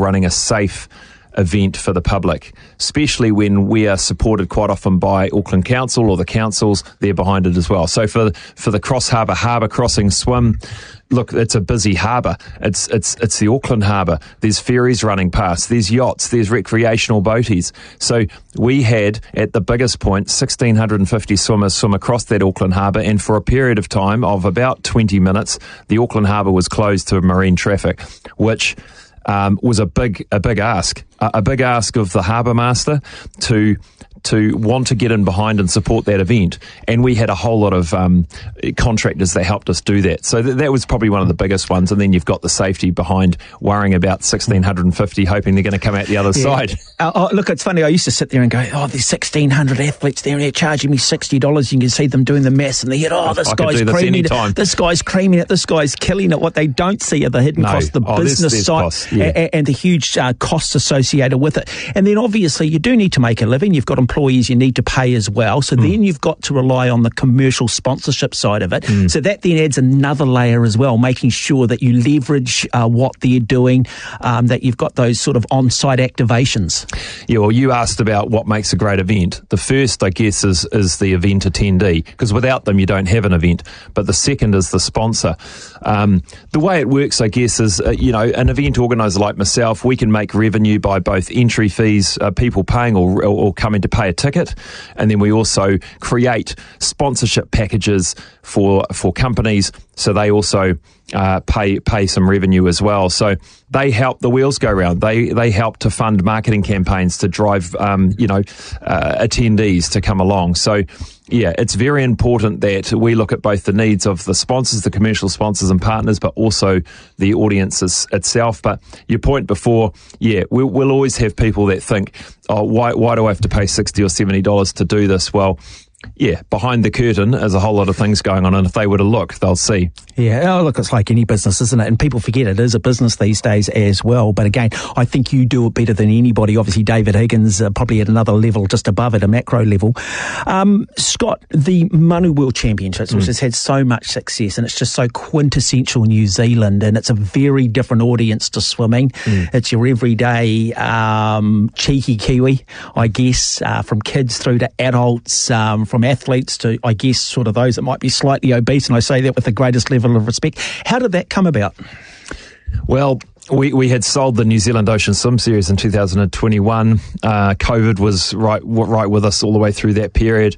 running a safe event for the public, especially when we are supported quite often by Auckland Council or the councils. They're behind it as well. So for the Cross Harbour crossing swim, look, it's a busy harbour. It's the Auckland Harbour. There's ferries running past. There's yachts. There's recreational boaties. So we had, at the biggest point, 1,650 swimmers swim across that Auckland Harbour, and for a period of time of about 20 minutes, the Auckland Harbour was closed to marine traffic, which was a big ask of the harbour master to want to get in behind and support that event. And we had a whole lot of contractors that helped us do that. So that was probably one of the biggest ones. And then you've got the safety behind worrying about 1,650, hoping they're going to come out the other side. Look, it's funny. I used to sit there and go, there's 1,600 athletes there and they're charging me $60. You can see them doing the maths in their head. This guy's creaming it. This guy's creaming it. This guy's killing it. What they don't see are the hidden costs, the business side, costs, and the huge costs associated with it. And then obviously you do need to make a living. You've got employees you need to pay as well. So then you've got to rely on the commercial sponsorship side of it. So that then adds another layer as well, making sure that you leverage what they're doing, that you've got those sort of on-site activations. Yeah, well, you asked about what makes a great event. The first, I guess, is the event attendee, because without them you don't have an event. But the second is the sponsor. The way it works, I guess, is, an event organiser like myself, we can make revenue by both entry fees, people paying or coming to pay a ticket, and then we also create sponsorship packages for companies, so they also pay some revenue as well. So they help the wheels go round. They help to fund marketing campaigns to drive attendees to come along. So yeah, it's very important that we look at both the needs of the sponsors, the commercial sponsors and partners, but also the audience itself. But your point before, we'll always have people that think, why do I have to pay $60 or $70 to do this? Well, yeah, behind the curtain there's a whole lot of things going on, and if they were to look, they'll see. Yeah, look, it's like any business, isn't it? And people forget it is a business these days as well. But again, I think you do it better than anybody. Obviously, David Higgins probably at another level, just above it, a macro level. Scott, the Manu World Championships, which has had so much success, and it's just so quintessential New Zealand, and it's a very different audience to swimming. It's your everyday cheeky Kiwi, I guess, from kids through to adults, from athletes to, I guess, sort of those that might be slightly obese, and I say that with the greatest level of respect. How did that come about? Well, we had sold the New Zealand Ocean Swim Series in 2021. COVID was right with us all the way through that period.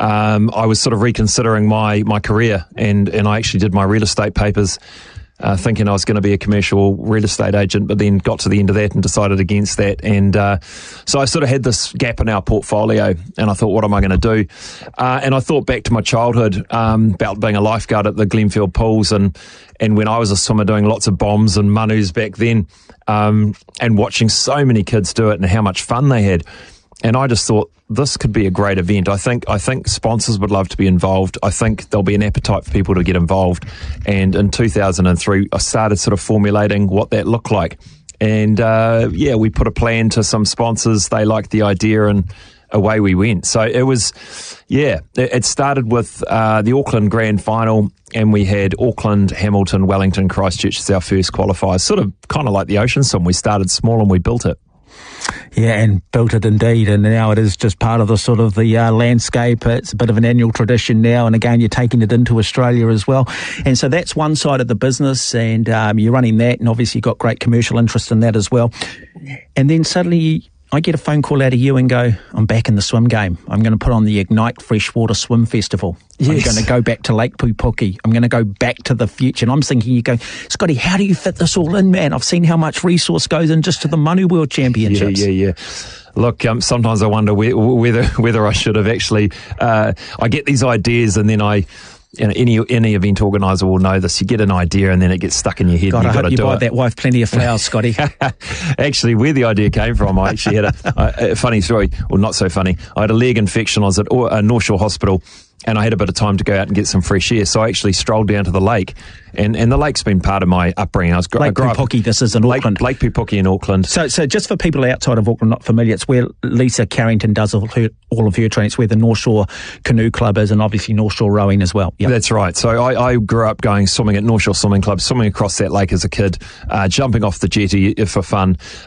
I was sort of reconsidering my career, and I actually did my real estate papers, thinking I was going to be a commercial real estate agent, but then got to the end of that and decided against that. And so I sort of had this gap in our portfolio, and I thought, what am I going to do? And I thought back to my childhood, about being a lifeguard at the Glenfield pools, and when I was a swimmer doing lots of bombs and manus back then, and watching so many kids do it and how much fun they had. And I just thought, this could be a great event. I think sponsors would love to be involved. I think there'll be an appetite for people to get involved. And in 2003, I started sort of formulating what that looked like. And we put a plan to some sponsors. They liked the idea, and away we went. So it was, it started with the Auckland Grand Final, and we had Auckland, Hamilton, Wellington, Christchurch as our first qualifiers. Sort of kind of like the Ocean Swim. We started small and we built it. Yeah, and built it indeed, and now it is just part of the sort of the landscape. It's a bit of an annual tradition now, and again, you're taking it into Australia as well. And so that's one side of the business, and you're running that, and obviously you've got great commercial interest in that as well. And then suddenly I get a phone call out of you and go, I'm back in the swim game. I'm going to put on the Ignite Freshwater Swim Festival. Yes. I'm going to go back to Lake Pupuki. I'm going to go back to the future. And I'm thinking, you go, Scotty, how do you fit this all in, man? I've seen how much resource goes in just to the Manu World Championships. Yeah. Look, sometimes I wonder whether I should have actually, I get these ideas, and then any event organiser will know this. You get an idea and then it gets stuck in your head. God, and I hope you buy that wife plenty of flowers, Scotty. Actually, where the idea came from, I actually had a funny story, or not so funny. I had a leg infection. I was at North Shore Hospital, and I had a bit of time to go out and get some fresh air. So I actually strolled down to the lake, and the lake's been part of my upbringing. Lake Pupuki, this is in Auckland. Lake Pupuki in Auckland. So just for people outside of Auckland not familiar, it's where Lisa Carrington does all of her training. It's where the North Shore Canoe Club is, and obviously North Shore Rowing as well. Yep. That's right. So I grew up going swimming at North Shore Swimming Club, swimming across that lake as a kid, jumping off the jetty for fun.